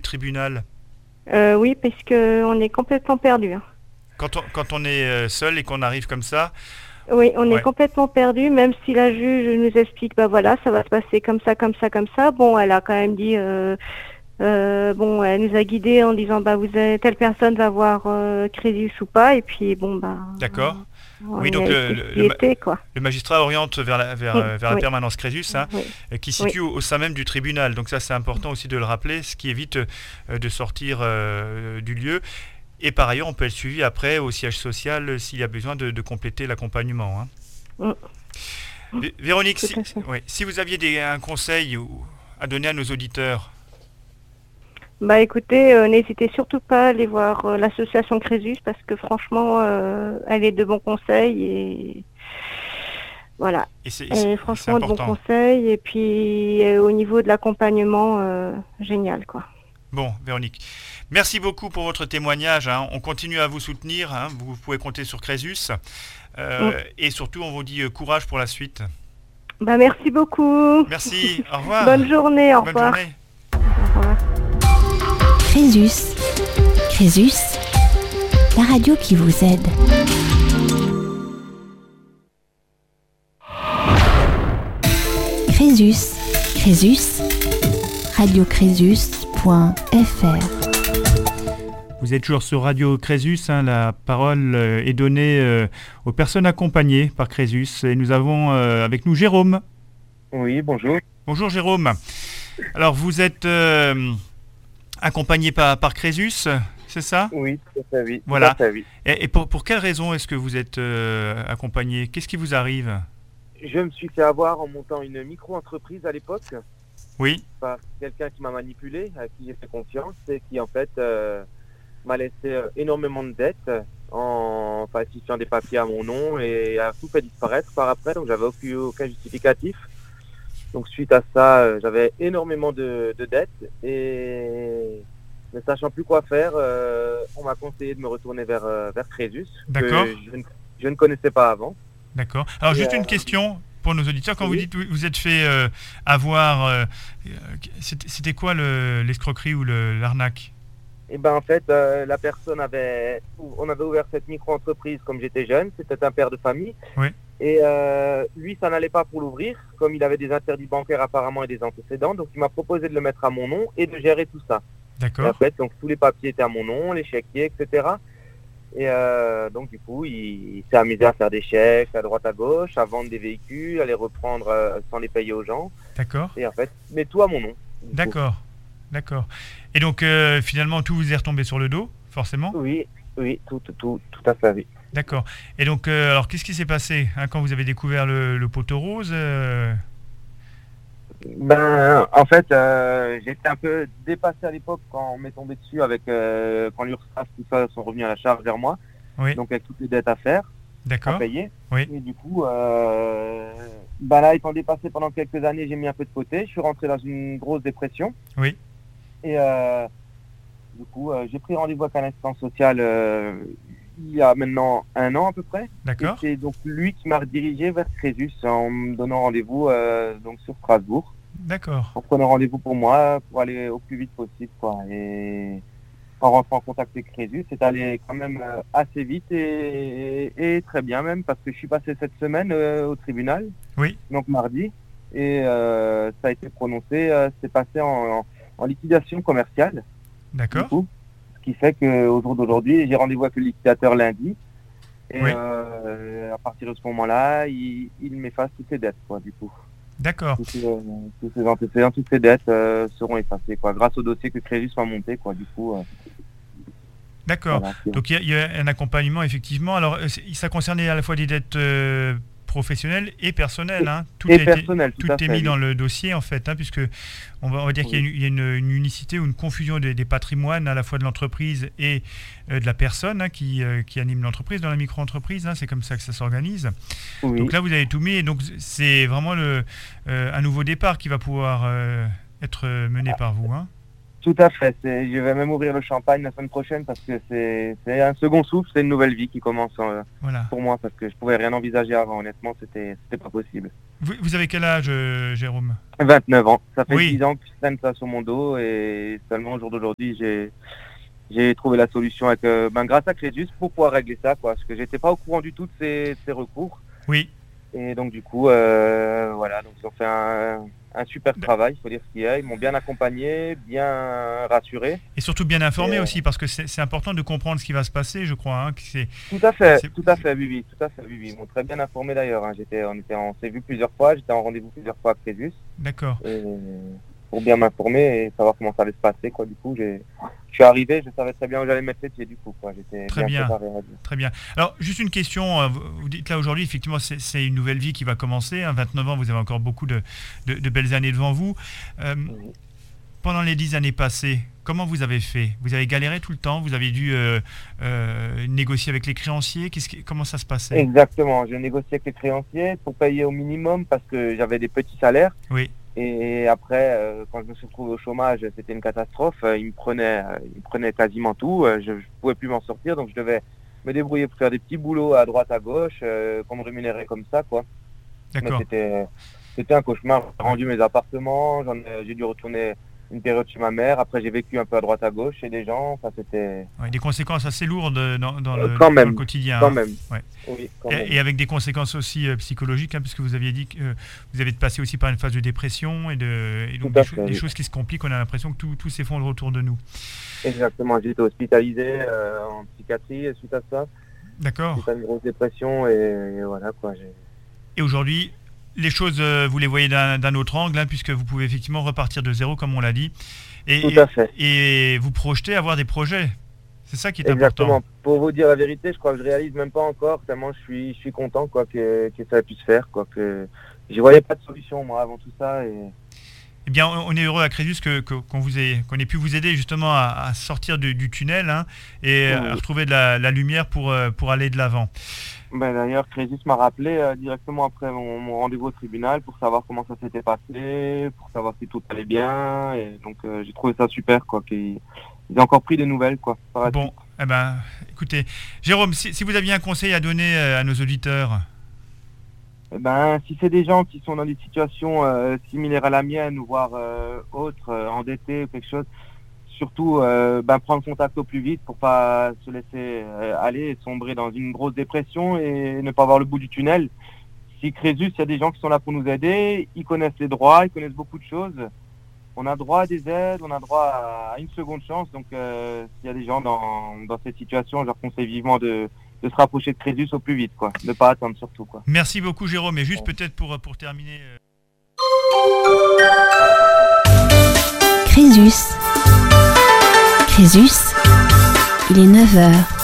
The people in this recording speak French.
tribunal? Oui, parce qu'on est complètement perdu. Hein. Quand on est seul et qu'on arrive comme ça, Oui, on est ouais, complètement perdu, même si la juge nous explique, bah voilà, ça va se passer comme ça, comme ça, comme ça. Bon, elle a quand même dit, bon, elle nous a guidés en disant, bah telle personne va voir Crédit ou pas, et puis bon, bah, d'accord. Oui, on y donc a été ce qui était, quoi. le magistrat oriente vers vers la Oui, permanence Crésus, hein, oui, qui se oui, situe au sein même du tribunal. Donc ça, c'est important aussi de le rappeler, ce qui évite de sortir du lieu. Et par ailleurs, on peut être suivi après au siège social s'il y a besoin de compléter l'accompagnement. Hein. mm, Véronique, tout à fait. si vous aviez un conseil à donner à nos auditeurs. Bah écoutez, n'hésitez surtout pas à aller voir l'association Crésus parce que franchement, elle est de bons conseils et voilà. Et Elle est c'est franchement de bons important. conseils et puis au niveau de l'accompagnement, génial quoi. Bon, Véronique, merci beaucoup pour votre témoignage. Hein. On continue à vous soutenir. Hein. Vous pouvez compter sur Crésus. Mm. Et surtout, on vous dit courage pour la suite. Bah merci beaucoup. Merci, au revoir. Bonne journée, au Bonne revoir. journée. Au revoir. Crésus. Crésus, la radio qui vous aide. Crésus. Crésus. radiocrésus.fr. Vous êtes toujours sur Radio Crésus. Hein, la parole est donnée aux personnes accompagnées par Crésus. Et nous avons avec nous Jérôme. Oui, bonjour. Bonjour Jérôme. Alors vous êtes accompagné par Crésus, c'est ça? Oui, tout à fait, oui. Voilà. Tout à fait, oui. Et pour quelle raison est-ce que vous êtes accompagné? Qu'est-ce qui vous arrive? Je me suis fait avoir en montant une micro-entreprise à l'époque Oui, par quelqu'un qui m'a manipulé, à qui j'ai fait confiance et qui en fait m'a laissé énormément de dettes en falsifiant des papiers à mon nom et a tout fait disparaître par après, donc j'avais aucun justificatif. Donc suite à ça, j'avais énormément de dettes et ne sachant plus quoi faire, on m'a conseillé de me retourner vers Crésus, d'accord. que je ne connaissais pas avant. D'accord. Alors juste une question pour nos auditeurs. Quand oui. vous dites que vous êtes fait avoir, c'était quoi l'escroquerie ou l'arnaque? Et ben en fait, la personne on avait ouvert cette micro-entreprise comme j'étais jeune, c'était un père de famille. Oui. Et lui, ça n'allait pas pour l'ouvrir, comme il avait des interdits bancaires apparemment et des antécédents. Donc il m'a proposé de le mettre à mon nom et de gérer tout ça. Et D'accord. en fait, donc tous les papiers étaient à mon nom, les chéquiers, etc. Et donc du coup, il s'est amusé à faire des chèques à droite à gauche, à vendre des véhicules, à les reprendre sans les payer aux gens. D'accord. Et en fait, mais tout à mon nom. du coup. D'accord. D'accord. Et donc finalement tout vous est retombé sur le dos, forcément? Oui, tout à fait, oui. D'accord. Et donc alors qu'est-ce qui s'est passé hein, quand vous avez découvert le poteau rose Ben, en fait, j'étais un peu dépassé à l'époque quand on m'est tombé dessus avec quand l'URSSAF, tout ça, sont revenus à la charge vers moi. Oui. Donc avec toutes les dettes à faire, à D'accord. payer. Oui. Et du coup, ben là, étant dépassé pendant quelques années, j'ai mis un peu de côté. Je suis rentré dans une grosse dépression. Oui. Et du coup, j'ai pris rendez-vous avec un assistant social il y a maintenant 1 an à peu près. D'accord. Et c'est donc lui qui m'a redirigé vers Crésus en me donnant rendez-vous donc sur Strasbourg. D'accord. En prenant rendez-vous pour moi pour aller au plus vite possible, quoi. Et en rentrant en contact avec Crésus, c'est allé quand même assez vite et très bien même, parce que je suis passé cette semaine au tribunal, Oui. donc mardi, et ça a été prononcé, c'est passé en liquidation commerciale, du D'accord. coup, ce qui fait qu'au jour d'aujourd'hui, j'ai rendez-vous avec le liquidateur lundi, et Oui. à partir de ce moment-là, il m'efface toutes les dettes, quoi, du coup. D'accord. Tous ces antécédents, toutes ces dettes seront effacées, quoi, grâce au dossier que Crésus a monté, quoi, du coup. D'accord. Voilà. Donc il y a un accompagnement effectivement. Alors ça concernait à la fois des dettes professionnelles et personnelles. Hein. Tout Et a personnel, tout tout à est fait, mis oui. dans le dossier en fait, hein, puisque on va dire qu'il y a une unicité ou une confusion des patrimoines à la fois de l'entreprise et de la personne hein, qui anime l'entreprise dans la micro-entreprise. Hein, c'est comme ça que ça s'organise. Oui. Donc là vous avez tout mis et donc c'est vraiment un nouveau départ qui va pouvoir être mené par vous. Hein. Tout à fait. Je vais même ouvrir le champagne la semaine prochaine parce que c'est un second souffle, c'est une nouvelle vie qui commence Voilà. pour moi parce que je pouvais rien envisager avant. Honnêtement, c'était pas possible. Vous avez quel âge, Jérôme? 29 ans. Ça fait Oui. 10 ans que je traîne ça sur mon dos et seulement au jour d'aujourd'hui, j'ai trouvé la solution grâce à Crésus pour pouvoir régler ça, quoi. Parce que j'étais pas au courant du tout de ces recours. Oui. Et donc du coup, voilà, donc ils ont fait un super travail, il faut dire ce qu'il y a. Ils m'ont bien accompagné, bien rassuré. Et surtout bien informé aussi, parce que c'est important de comprendre ce qui va se passer, je crois. Hein, tout à fait, oui. Ils m'ont très bien informé d'ailleurs. Hein. On s'est vu plusieurs fois, j'étais en rendez-vous plusieurs fois à Crésus. D'accord. Pour bien m'informer et savoir comment ça allait se passer, quoi. Du coup, je suis arrivé, je savais très bien où j'allais mettre les pieds, du coup, quoi. J'étais très bien préparé. Très bien. Alors, juste une question. Vous dites là aujourd'hui, effectivement, c'est une nouvelle vie qui va commencer. 29 ans, vous avez encore beaucoup de belles années devant vous. Oui. Pendant les 10 années passées, comment vous avez fait? Vous avez galéré tout le temps? Vous avez dû négocier avec les créanciers? Comment ça se passait? Exactement. Je négociais avec les créanciers pour payer au minimum parce que j'avais des petits salaires. Oui. Et après, quand je me suis retrouvé au chômage, c'était une catastrophe. Ils me prenaient quasiment tout. Je ne pouvais plus m'en sortir, donc je devais me débrouiller pour faire des petits boulots à droite, à gauche, qu'on me rémunérait comme ça, quoi. D'accord. Mais c'était un cauchemar. J'ai rendu mes appartements, j'ai dû retourner une période chez ma mère. Après, j'ai vécu un peu à droite, à gauche chez des gens. Enfin, c'était... Ouais, des conséquences assez lourdes dans le quotidien. Quand même. Ouais. Oui, quand même. Et avec des conséquences aussi psychologiques, hein, puisque vous aviez dit que vous avez passé aussi par une phase de dépression et donc des choses qui se compliquent. On a l'impression que tout s'effondre autour de nous. Exactement. J'ai été hospitalisé en psychiatrie suite à ça. D'accord. Suite à une grosse dépression et voilà, quoi. Et aujourd'hui, les choses, vous les voyez d'un autre angle, hein, puisque vous pouvez effectivement repartir de zéro, comme on l'a dit. Tout à fait. Et vous projetez avoir des projets. C'est ça qui est Exactement. important. Pour vous dire la vérité, je crois que je réalise même pas encore, tellement je suis content, quoi, que ça puisse faire, quoi, que j'y voyais pas de solution, moi, avant tout ça. Eh bien, on est heureux à Crésus qu'on ait pu vous aider justement à sortir du tunnel, hein, et à retrouver de la lumière pour aller de l'avant. D'ailleurs, Crésus m'a rappelé directement après mon rendez-vous au tribunal pour savoir comment ça s'était passé, pour savoir si tout allait bien. Et donc, j'ai trouvé ça super, quoi, qu'ils aient encore pris des nouvelles, quoi. Bon, eh ben, écoutez, Jérôme, si vous aviez un conseil à donner à nos auditeurs. Si c'est des gens qui sont dans des situations similaires à la mienne, ou voire autres, endettés ou quelque chose, surtout prendre contact au plus vite pour pas se laisser aller et sombrer dans une grosse dépression et ne pas voir le bout du tunnel. Si Crésus, il y a des gens qui sont là pour nous aider, ils connaissent les droits, ils connaissent beaucoup de choses. On a droit à des aides, on a droit à une seconde chance. Donc s'il y a des gens dans cette situation, je leur conseille vivement de se rapprocher de Crésus au plus vite, quoi. Ne pas attendre surtout, quoi. Merci beaucoup, Jérôme. Et juste peut-être pour terminer... Crésus, il est 9h.